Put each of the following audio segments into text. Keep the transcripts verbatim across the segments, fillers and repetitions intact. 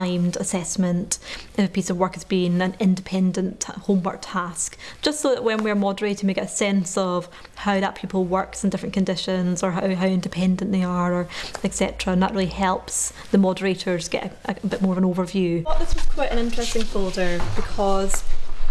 timed assessment if a piece of work has been an independent homework task, just so that when we're moderating we get a sense of how that pupil works in different conditions, or how, how independent they are, or et cetera. And that really helps the moderators get a, a bit more of an overview. I thought this was quite an interesting folder because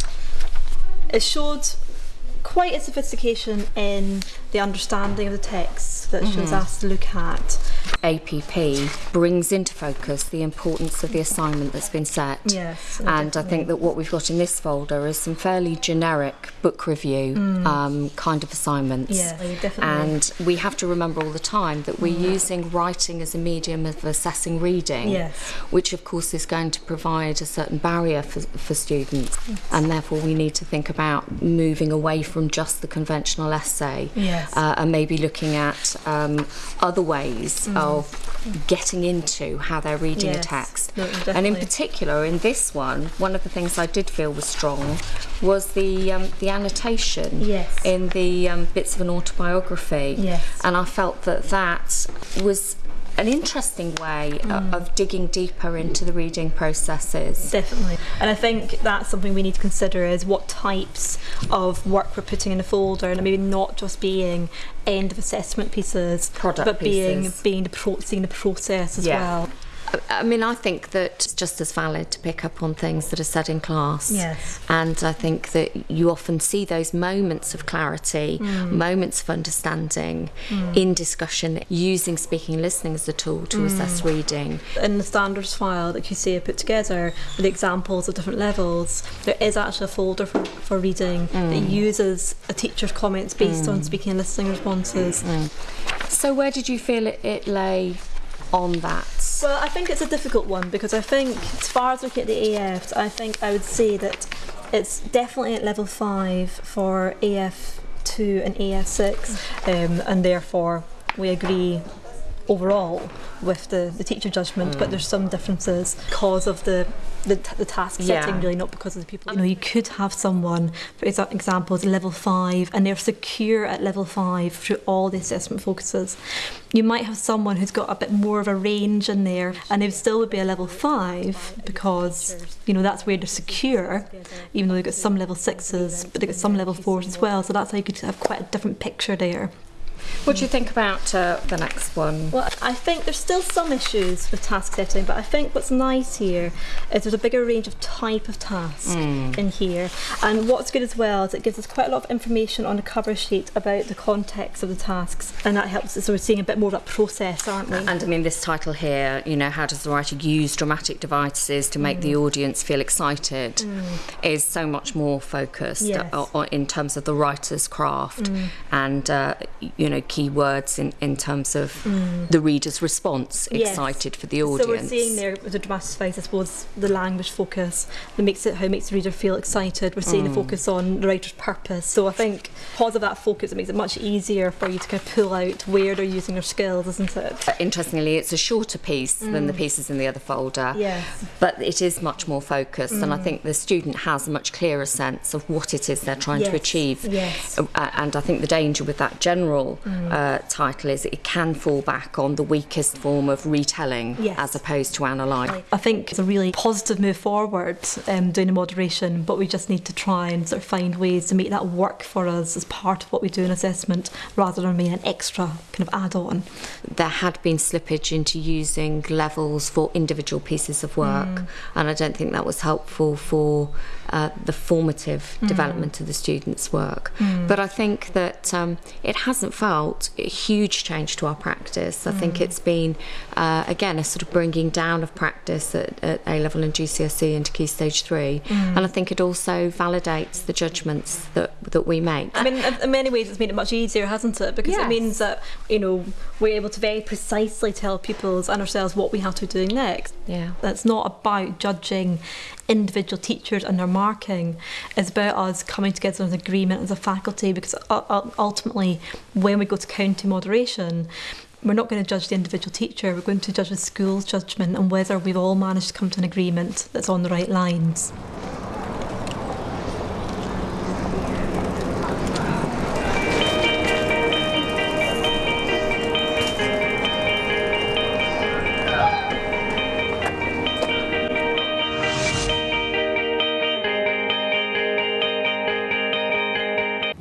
it showed quite a sophistication in the understanding of the text that mm-hmm. she was asked to look at. A P P brings into focus the importance of the assignment that's been set. Yes, and definitely. I think that what we've got in this folder is some fairly generic book review mm. um, kind of assignments. Yeah, definitely. And we have to remember all the time that we're mm. using writing as a medium of assessing reading, yes. which of course is going to provide a certain barrier for, for students. Yes. And therefore we need to think about moving away from just the conventional essay yes. uh, and maybe looking at um, other ways mm. of getting into how they're reading yes, a text. No, and in particular in this one, one of the things I did feel was strong was the um, the annotation yes. in the um, bits of an autobiography. Yes. And I felt that that was an interesting way mm. of digging deeper into the reading processes. Definitely. And I think that's something we need to consider, is what types of work we're putting in the folder, and maybe not just being end of assessment pieces, product but pieces. being being the pro seeing the process as yeah. well. I mean, I think that it's just as valid to pick up on things that are said in class. Yes. And I think that you often see those moments of clarity, mm. moments of understanding mm. in discussion, using speaking and listening as a tool to mm. assess reading. In the standards file that you see I put together with examples of different levels, there is actually a folder for, for reading mm. that uses a teacher's comments based mm. on speaking and listening responses. Mm. So where did you feel it, it lay on that? Well, I think it's a difficult one, because I think, as far as looking at the A Fs, I think I would say that it's definitely at level five for A F two and A F six, um, and therefore we agree overall with the, the teacher judgment, mm. but there's some differences because of the the, the task yeah. setting, really, not because of the people. You know, you could have someone, for example, at level five, and they're secure at level five through all the assessment focuses. You might have someone who's got a bit more of a range in there, and they still would be a level five because, you know, that's where they're secure, even though they've got some level sixes, but they've got some level fours as well. So that's how you could have quite a different picture there. What do you think about uh, the next one? Well, I think there's still some issues with task setting, but I think what's nice here is there's a bigger range of type of task mm. in here. And what's good as well is it gives us quite a lot of information on the cover sheet about the context of the tasks, and that helps us. So we're seeing a bit more of that process, aren't we? And I mean, this title here, you know, how does the writer use dramatic devices to make mm. the audience feel excited, mm. is so much more focused yes. uh, in terms of the writer's craft mm. and, uh, you know, keywords in, in terms of mm. the reader's response, yes. excited for the audience. So we're seeing there with the dramatic device, I suppose, the language focus that makes it, how it makes the reader feel excited. We're seeing mm. the focus on the writer's purpose. So I think because of that focus, it makes it much easier for you to kind of pull out where they're using their skills, isn't it? Uh, interestingly, it's a shorter piece mm. than the pieces in the other folder, yes. but it is much more focused, mm. and I think the student has a much clearer sense of what it is they're trying yes. to achieve. Yes. Uh, and I think the danger with that general mm. uh, title is it can fall back on the weakest form of retelling yes. as opposed to analyse. I think it's a really positive move forward um, doing the moderation, but we just need to try and sort of find ways to make that work for us as part of what we do in assessment, rather than being an extra kind of add-on. There had been slippage into using levels for individual pieces of work, mm. and I don't think that was helpful for uh, the formative mm. development of the students' work. Mm. But I think that um, it hasn't felt a huge change to our practice. I mm. think it's been, uh, again, a sort of bringing down of practice at, at A-level and G C S E into Key Stage three, mm. and I think it also validates the judgments that, that we make. I mean, in many ways it's made it much easier, hasn't it? Because yes. it means that, you know, we're able to very precisely tell pupils and ourselves what we have to be doing next. Yeah. That's not about judging individual teachers and their marking. It's about us coming together as an agreement as a faculty, because ultimately when we go to county moderation, we're not going to judge the individual teacher, we're going to judge the school's judgment and whether we've all managed to come to an agreement that's on the right lines.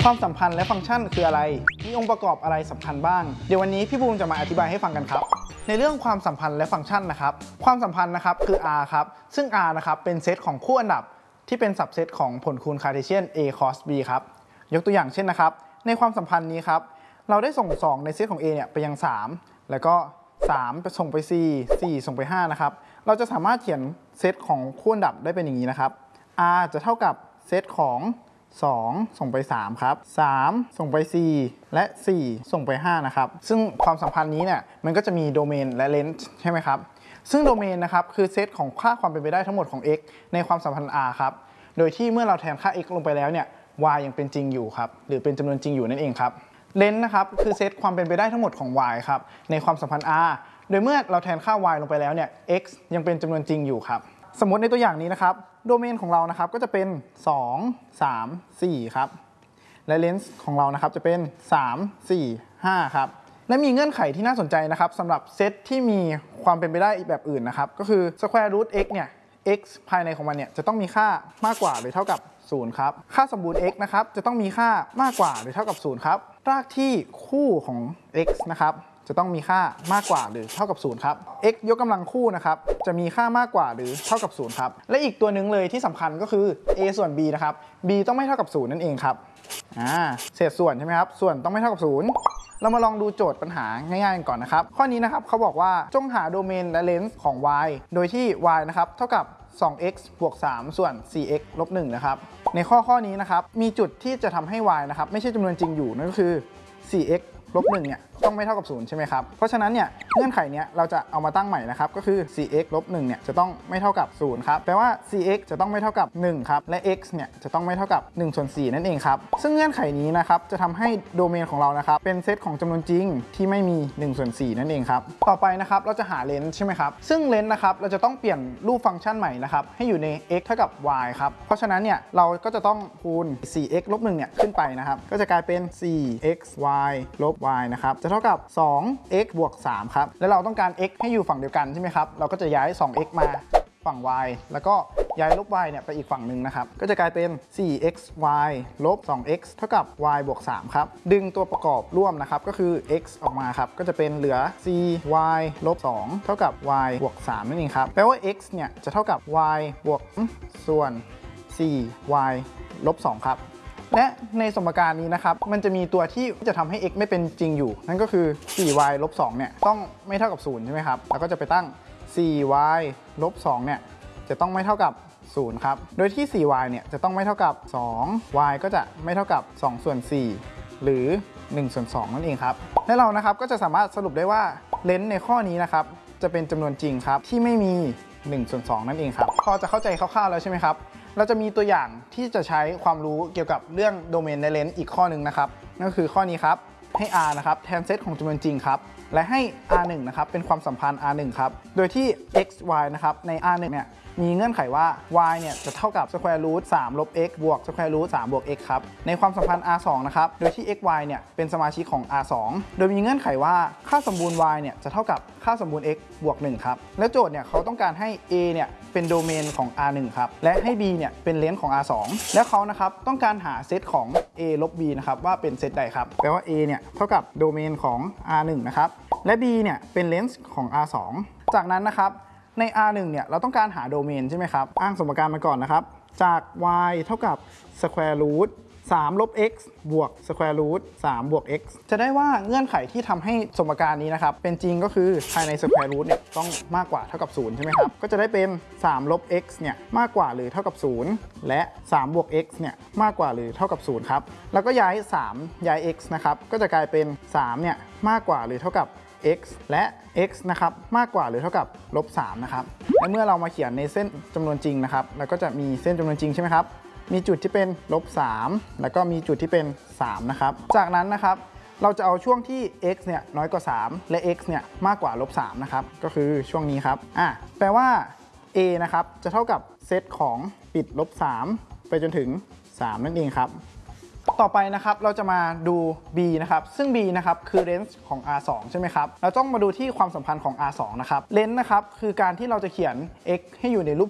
ความสัมพันธ์และฟังก์ชันคืออะไรมีองค์ประกอบอะไรสำคัญบ้างเดี๋ยววันนี้พี่บูมจะมาอธิบายให้ฟังกันครับในเรื่องความสัมพันธ์และฟังก์ชันนะครับความสัมพันธ์นะครับคือ R ครับซึ่ง R นะครับเป็นเซตของคู่อันดับที่เป็นสับเซตของผลคูณคาร์เทเชียน A cos B ครับยกตัวอย่างเช่นนะครับในความสัมพันธ์นี้ครับเราได้ส่งสองในเซตของ A เนี่ยไปยังสามแล้วก็สามไปส่งไปสี่ สี่ส่งไปห้านะครับเราจะสามารถเขียนเซตของคู่อันดับได้เป็นอย่างนี้นะครับ R จะเท่ากับเซตของสองส่งไปสามครับสามส่งไปสี่และสี่ส่งไปห้านะครับซึ่งความสัมพันธ์นี้เนี่ยมันก็จะมีโดเมนและเลนส์ใช่ไหมครับซึ่งโดเมนนะครับคือเซตของค่าความเป็นไปได้ทั้งหมดของ x ในความสัมพันธ์ r ครับโดยที่เมื่อเราแทนค่า x ลงไปแล้วเนี่ย y ยังเป็นจริงอยู่ครับหรือเป็นจำนวนจริงอยู่นั่นเองครับเลนส์นะครับคือเซตความเป็นไปได้ทั้งหมดของ y ครับในความสัมพันธ์ r โดยเมื่อเราแทนค่า y ลงไปแล้วเนี่ย x ยังเป็นจำนวนจริงอยู่ครับสมมติในตัวอย่างนี้นะครับโดเมนของเรานะครับก็จะเป็นสอง สาม สี่ครับและเลนส์ของเรานะครับจะเป็นสาม สี่ ห้าครับและมีเงื่อนไขที่น่าสนใจนะครับสำหรับเซตที่มีความเป็นไปได้อีกแบบอื่นนะครับก็คือ square root x เนี่ย x ภายในของมันเนี่ยจะต้องมีค่ามากกว่าหรือเท่ากับศูนย์ครับค่าสมบูรณ์ x นะครับจะต้องมีค่ามากกว่าหรือเท่ากับศูนย์ครับรากที่คู่ของ x นะครับจะต้องมีค่ามากกว่าหรือเท่ากับศูนย์ครับ x ยกกำลังคู่นะครับจะมีค่ามากกว่าหรือเท่ากับศูนย์ครับและอีกตัวหนึ่งเลยที่สำคัญก็คือ a ส่วน b นะครับ b ต้องไม่เท่ากับศูนย์นั่นเองครับอ่าเศษส่วนใช่ไหมครับส่วนต้องไม่เท่ากับศูนย์เรามาลองดูโจทย์ปัญหาง่ายๆกันก่อนนะครับข้อนี้นะครับเขาบอกว่าจงหาโดเมนและเลนส์ของ y โดยที่ y นะครับเท่ากับ สอง x บวก สาม ส่วน สี่ x ลบ หนึ่งนะครับในข้อข้อนี้นะครับมีจุดที่จะทำให้ y นะครับไม่ใช่จำนวนจริงอยู่นั่นก็คือ สี่ x ลบหนึ่งเนี่ยต้องไม่เท่ากับศูนย์ใช่ไหมครับเพราะฉะนั้นเนี่ยเงื่อนไขเนี้ยเราจะเอามาตั้งใหม่นะครับก็คือ สี่ x ลบหนึ่งเนี่ยจะต้องไม่เท่ากับศูนย์ครับแปลว่า สี่ x จะต้องไม่เท่ากับหนึ่งครับและ x เนี่ยจะต้องไม่เท่ากับหนึ่งส่วนสี่นั่นเองครับซึ่งเงื่อนไขนี้นะครับจะทำให้โดเมนของเรานะครับเป็นเซตของจำนวนจริงที่ไม่มีหนึ่งส่วนสี่นั่นเองครับต่อไปนะครับเราจะหาเลนส์ใช่ไหมครับซึ่งเลนส์นะครับเราจะต้องเปลี่ยนรูปฟังก์ชันใหม่นะครับให้อยู่ใน x เท่ากับ y ครับเพราะฉะนั้นเนี่ยเราก็จะต้องคูณ สี่ x ลบหนึ่งเนี่ยขึ้นไปนะครับก็จะกลายเป็น สี่ x y ลบ y นะครับจะเท่ากับ สอง x บวก สามครับแล้วเราต้องการ x ให้อยู่ฝั่งเดียวกันใช่ไหมครับเราก็จะย้าย สอง x มาฝั่ง y แล้วก็ย้ายลบ y เนี่ยไปอีกฝั่งหนึ่งนะครับก็จะกลายเป็น สี่ x y ลบ สอง x เท่ากับ y บวก สามครับดึงตัวประกอบร่วมนะครับก็คือ x ออกมาครับก็จะเป็นเหลือ สี่ y ลบ สอง เท่ากับ y บวก สามนั่นเองครับแปลว่า x เนี่ยจะเท่ากับ y บวกส่วน สี่ y ลบ สองครับและในสมการนี้นะครับมันจะมีตัวที่จะทำให้ x ไม่เป็นจริงอยู่นั่นก็คือ สี่ y ลบ สองเนี่ยต้องไม่เท่ากับศูนย์ใช่ไหมครับแล้วก็จะไปตั้ง สี่ y ลบ สองเนี่ยจะต้องไม่เท่ากับศูนย์ครับโดยที่ สี่ y เนี่ยจะต้องไม่เท่ากับ สอง y ก็จะไม่เท่ากับ สอง ส่วน สี่ หรือ หนึ่ง ส่วน สอง นั่นเองครับและเรานะครับก็จะสามารถสรุปได้ว่าเลนส์ในข้อนี้นะครับจะเป็นจำนวนจริงครับที่ไม่มี หนึ่ง ส่วน สอง นั่นเองครับพอจะเข้าใจคร่าวๆแล้วใช่ไหมครับเราจะมีตัวอย่างที่จะใช้ความรู้เกี่ยวกับเรื่องโดเมนและเลนส์อีกข้อหนึ่งนะครับนั่นก็คือข้อนี้ครับให้ r นะครับแทนเซตของจำนวนจริงครับและให้ อาร์ หนึ่ง นะครับเป็นความสัมพันธ์ อาร์ หนึ่ง ครับโดยที่ x y นะครับใน อาร์ หนึ่ง เนี่ยมีเงื่อนไขว่า y เนี่ยจะเท่ากับ square root สาม ลบ x บวก square root สาม บวก x ครับในความสัมพันธ์ อาร์ สอง นะครับโดยที่ x y เนี่ยเป็นสมาชิกของ อาร์ สอง โดยมีเงื่อนไขว่าค่าสมบูรณ์ y เนี่ยจะเท่ากับค่าสมบูรณ์ x บวก หนึ่ง ครับและโจทย์เนี่ยเขาต้องการให้ a เนี่ยเป็นโดเมนของ อาร์ หนึ่ง ครับและให้ b เนี่ยเป็นเลนส์ของ อาร์ สอง และเขานะครับต้องการหาเซตของ a ลบ b นะครับว่าเป็นเซตใดครับแปลว่า a เนี่ยเท่ากับโดเมนของ อาร์ หนึ่ง นะครับและ b เนี่ยเป็นเลนส์ของ อาร์ สอง จากนั้นนะครับใน อาร์ หนึ่ง เนี่ยเราต้องการหาโดเมนใช่ไหมครับอ้างสมการมาก่อนนะครับจาก y เท่ากับ square root สาม ลบ x บวก square root สาม บวก x จะได้ว่าเงื่อนไขที่ทำให้สมการนี้นะครับเป็นจริงก็คือภายใน square root เนี่ยต้องมากกว่าเท่ากับศูนย์ใช่ไหมครับก็จะได้เป็น สาม ลบ x เนี่ยมากกว่าหรือเท่ากับศูนย์และ สาม บวก x เนี่ยมากกว่าหรือเท่ากับศูนย์ครับแล้วก็ย้าย สาม ย้าย x นะครับก็จะกลายเป็น สาม เนี่ยมากกว่าหรือเท่ากับx และ x นะครับมากกว่าหรือเท่ากับลบสามนะครับและเมื่อเรามาเขียนในเส้นจำนวนจริงนะครับเราก็จะมีเส้นจำนวนจริงใช่ไหมครับมีจุดที่เป็นลบสามแล้วก็มีจุดที่เป็นสามนะครับจากนั้นนะครับเราจะเอาช่วงที่ x เนี่ยน้อยกว่าสามและ x เนี่ยมากกว่าลบสามนะครับก็คือช่วงนี้ครับอ่ะแปลว่า a นะครับจะเท่ากับเซตของปิดลบสามไปจนถึงสามนั่นเองครับต่อไปนะครับเราจะมาดู b นะครับซึ่ง b นะครับคือเลนส์ของ อาร์ สอง ใช่ไหมครับเราต้องมาดูที่ความสัมพันธ์ของ อาร์ สอง นะครับเลนส์นะครับคือการที่เราจะเขียน x ให้อยู่ในรูป